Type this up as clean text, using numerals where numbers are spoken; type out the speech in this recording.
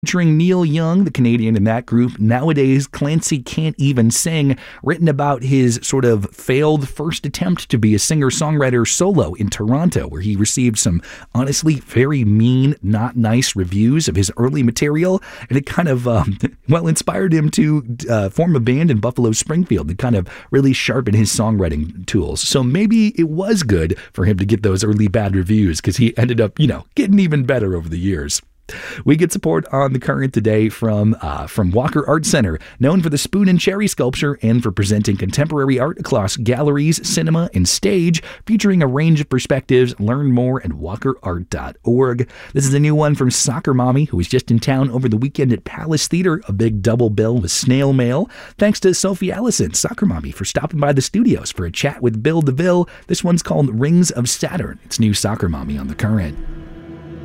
Featuring Neil Young, the Canadian in that group. Nowadays, Clancy Can't Even Sing, written about his sort of failed first attempt to be a singer-songwriter solo in Toronto, where he received some honestly very mean, not nice reviews of his early material, and it kind of, inspired him to form a band in Buffalo Springfield to kind of really sharpen his songwriting tools. So maybe it was good for him to get those early bad reviews, because he ended up, getting even better over the years. We get support on The Current today from Walker Art Center, known for the spoon and cherry sculpture and for presenting contemporary art across galleries, cinema, and stage, featuring a range of perspectives. Learn more at walkerart.org. This is a new one from Soccer Mommy, who was just in town over the weekend at Palace Theater, a big double bill with snail mail. Thanks to Sophie Allison, Soccer Mommy, for stopping by the studios for a chat with Bill DeVille. This one's called Rings of Saturn. It's new Soccer Mommy on The Current.